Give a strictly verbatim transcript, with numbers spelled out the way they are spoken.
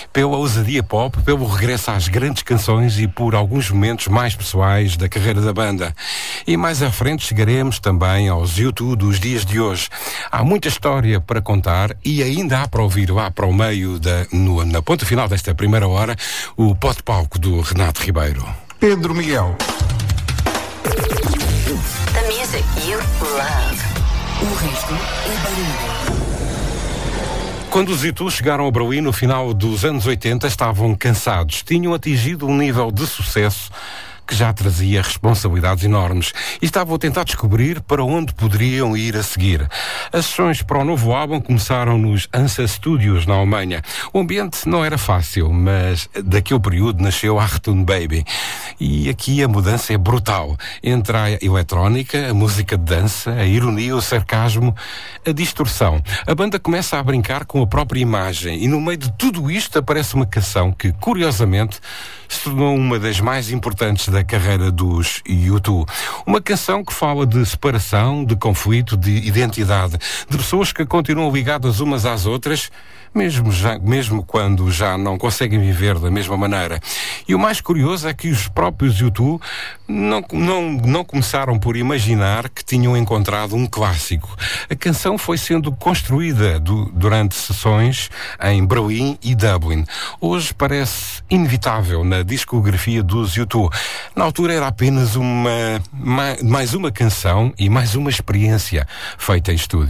pela ousadia pop, pelo regresso às grandes canções e por alguns momentos mais pessoais da carreira da banda. E mais à frente chegaremos também aos U dois dos dias de hoje. Há muita história para contar e ainda há para ouvir lá para o meio, da, no, na ponta final desta primeira hora, o pó-de-palco do Renato Ribeiro. Pedro Miguel. The music you love. O resto é barulho. Quando os U dois chegaram ao Brooklyn no final dos anos oitenta, estavam cansados. Tinham atingido um nível de sucesso que já trazia responsabilidades enormes e estavam a tentar descobrir para onde poderiam ir a seguir. As sessões para o novo álbum começaram nos Hansa Studios, na Alemanha. O ambiente não era fácil, mas daquele período nasceu Achtung Baby. E aqui a mudança é brutal. Entre a eletrónica, a música de dança, a ironia, o sarcasmo, a distorção. A banda começa a brincar com a própria imagem e no meio de tudo isto aparece uma canção que, curiosamente, se tornou uma das mais importantes da carreira dos U dois. Uma canção que fala de separação, de conflito, de identidade, de pessoas que continuam ligadas umas às outras, mesmo, já, mesmo quando já não conseguem viver da mesma maneira. E o mais curioso é que os próprios U dois não, não, não começaram por imaginar que tinham encontrado um clássico. A canção foi sendo construída do, durante sessões em Berlim e Dublin. Hoje parece inevitável na discografia dos U dois. Na altura era apenas uma, mais uma canção e mais uma experiência feita em estúdio.